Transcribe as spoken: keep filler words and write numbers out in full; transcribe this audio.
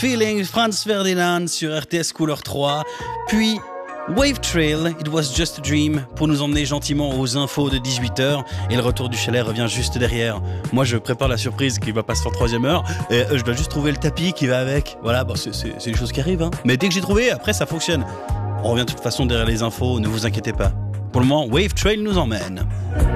Feeling, Franz Ferdinand sur R T S Couleur trois, puis Wave Trail, It Was Just a Dream, pour nous emmener gentiment aux infos de dix-huit heures, et le retour du chalet revient juste derrière. Moi je prépare la surprise qui va passer en troisième heure, et je dois juste trouver le tapis qui va avec. Voilà, bon, c'est, c'est, c'est des choses qui arrivent, hein. Mais dès que j'ai trouvé, après ça fonctionne. On revient de toute façon derrière les infos, ne vous inquiétez pas. Pour le moment, Wave Trail nous emmène.